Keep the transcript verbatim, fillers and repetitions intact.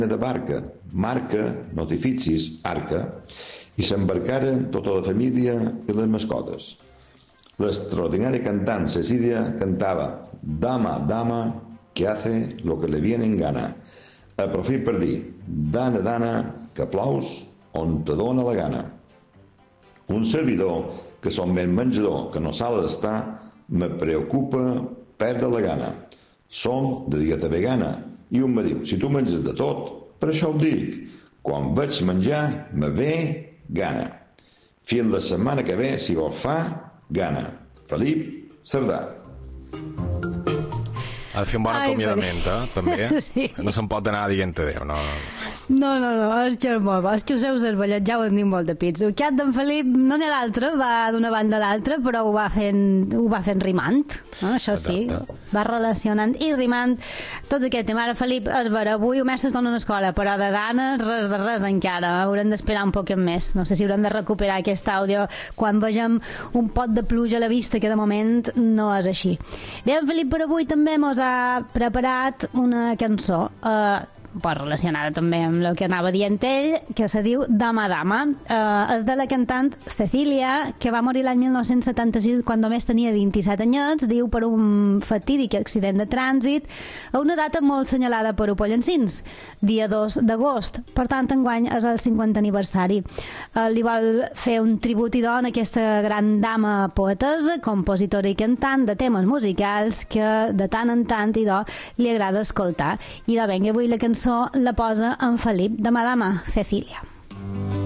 de barca, marca, no t'hi fixis, arca, i s'embarcaren tota la família i les mascotes. L'extraordinària cantant Cecília cantava «Dama, dama, que hace lo que le viene en gana». Aprofit per dir «Dana, dana, que plous on te dóna la gana». Un servidor, que som ben menjador, que no sala d'estar, me preocupa perdre la gana. Som de dieta vegana, i un me diu, si tu menges de tot, per això ho dic, quan veig menjar, me ve gana. Fins la setmana que ve, si vol fa, gana. Felip Cerdà. Ha de fer un bon acomiadament, eh, també. Sí. No se'n pot anar dient adéu, no? No, no, no, és que és molt bo. Els xuseu cervellet ja ho han dit molt de pits. El cat d'en Felip no n'hi ha d'altre, va d'una banda a l'altra, però ho va fent, ho va fent rimant, no? Això sí, exacte. Va relacionant i rimant tots aquest tema. Ara, Felip, és vera, avui ho mestres donen a escola, però de ganes, res de res encara. Haurem d'esperar un poc més. No sé si haurem de recuperar aquest àudio quan vegem un pot de pluja a la vista, que de moment no és així. Bé, en Felip per avui també mos ha preparat una cançó eh, pues relacionada també amb el que anava dient ell, que se diu Dama Dama. Eh, és de la cantant Cecília, que va morir l'any mil nou-cents setanta-sis quan només tenia vint-i-set anyets, diu per un fatídic accident de trànsit, a una data molt senyalada per Opollencins, dia dos d'agost. Per tant, enguany és el cinquantè aniversari. Eh, li vol fer un tribut i don a aquesta gran dama poetesa, compositora i cantant de temes musicals que de tant en tant i do li agrada escoltar. I de venga, avui la cançó la posa en Felip, Dama Dama, Cecília.